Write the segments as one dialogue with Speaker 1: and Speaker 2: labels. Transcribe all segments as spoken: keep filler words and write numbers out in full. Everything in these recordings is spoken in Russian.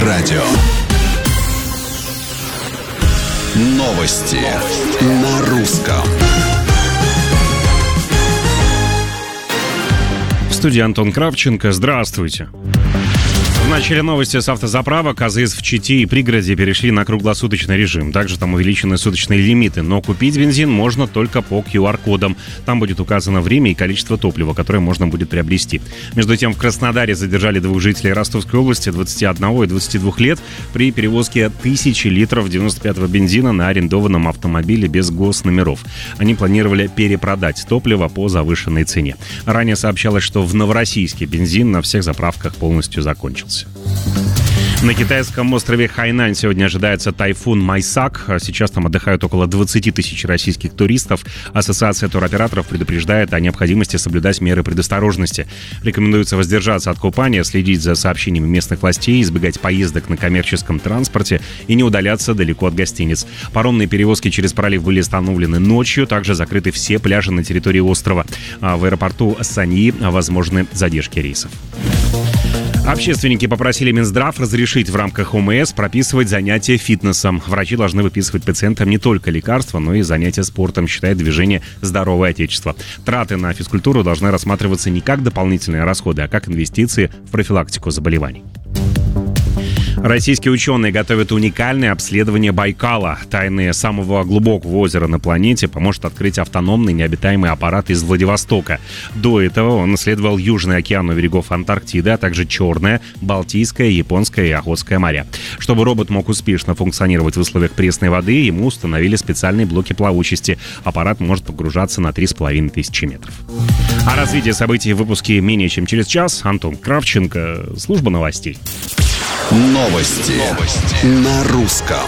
Speaker 1: радио. Новости на русском.
Speaker 2: В студии Антон Кравченко. Здравствуйте. В начале новости с автозаправок. АЗС в Чите и пригороде перешли на круглосуточный режим. Также там увеличены суточные лимиты. Но купить бензин можно только по ку ар-кодам. Там будет указано время и количество топлива, которое можно будет приобрести. Между тем, в Краснодаре задержали двух жителей Ростовской области, двадцати одного и двадцати двух лет, при перевозке тысячи литров девяносто пятого бензина на арендованном автомобиле без госномеров. Они планировали перепродать топливо по завышенной цене. Ранее сообщалось, что в Новороссийске бензин на всех заправках полностью закончился. На китайском острове Хайнань сегодня ожидается тайфун Майсак. Сейчас там отдыхают около двадцати тысяч российских туристов. Ассоциация туроператоров предупреждает о необходимости соблюдать меры предосторожности. Рекомендуется воздержаться от купания, следить за сообщениями местных властей, избегать поездок на коммерческом транспорте и не удаляться далеко от гостиниц. Паромные перевозки через пролив были остановлены ночью. Также закрыты все пляжи на территории острова. В аэропорту Саньи возможны задержки рейсов. Общественники попросили Минздрав разрешить в рамках о эм эс прописывать занятия фитнесом. Врачи должны выписывать пациентам не только лекарства, но и занятия спортом, считает движение «Здоровое Отечество». Траты на физкультуру должны рассматриваться не как дополнительные расходы, а как инвестиции в профилактику заболеваний. Российские ученые готовят уникальное обследование Байкала. Тайны самого глубокого озера на планете поможет открыть автономный необитаемый аппарат из Владивостока. До этого он исследовал Южный океан у берегов Антарктиды, а также Черное, Балтийское, Японское и Охотское моря. Чтобы робот мог успешно функционировать в условиях пресной воды, ему установили специальные блоки плавучести. Аппарат может погружаться на три с половиной тысячи метров. О развитии событий в выпуске менее чем через час. Антон Кравченко, служба новостей.
Speaker 1: Новости, Новости. На русском.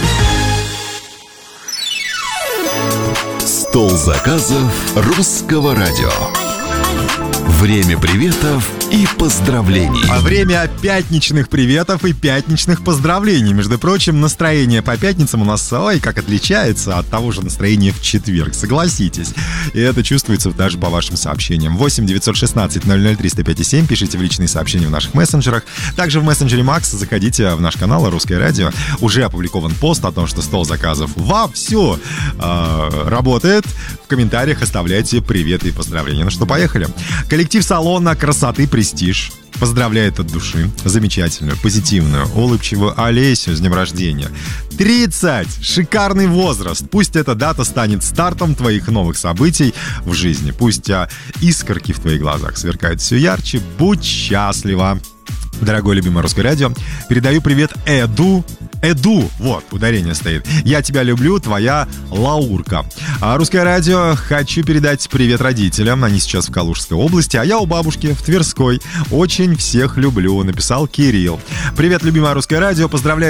Speaker 1: Стол заказов русского радио. Время приветов и поздравлений.
Speaker 3: А время пятничных приветов и пятничных поздравлений. Между прочим, настроение по пятницам у нас, ой, как отличается от того же настроения в четверг, согласитесь. И это чувствуется даже по вашим сообщениям. восемь девятьсот шестнадцать ноль ноль триста пять семь. Пишите в личные сообщения в наших мессенджерах. Также в мессенджере Макс заходите в наш канал «Русское радио». Уже опубликован пост о том, что стол заказов вовсю э, работает. В комментариях оставляйте приветы и поздравления. Ну что, поехали. Коллектив салона красоты «Престиж» поздравляет от души замечательную, позитивную, улыбчивую Олесю с днем рождения. тридцать! Шикарный возраст! Пусть эта дата станет стартом твоих новых событий в жизни. Пусть а, искорки в твоих глазах сверкают все ярче. Будь счастлива! Дорогое любимое русское радио, передаю привет Эду. Эду, вот, ударение стоит. Я тебя люблю, твоя Лаурка. А русское радио, хочу передать привет родителям. Они сейчас в Калужской области, а я у бабушки в Тверской. Очень всех люблю, написал Кирилл. Привет, любимое русское радио, поздравляю